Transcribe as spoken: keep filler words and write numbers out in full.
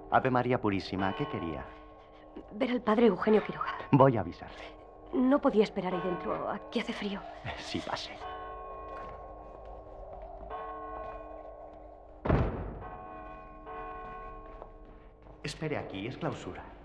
Ave María Purísima, ¿qué quería? Ver al padre Eugenio Quiroga. Voy a avisarle. No podía esperar ahí dentro. Aquí hace frío. Sí, pase. Espere aquí, es clausura.